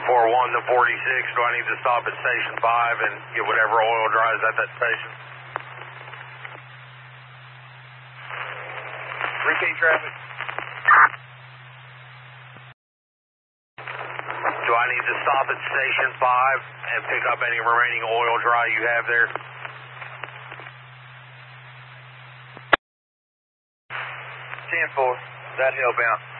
241 to 46. Do I need to stop at Station 5 and get whatever oil dries at that station? Repeat traffic. Do I need to stop at Station 5 and pick up any remaining oil dry you have there? 10-4. That hellbound.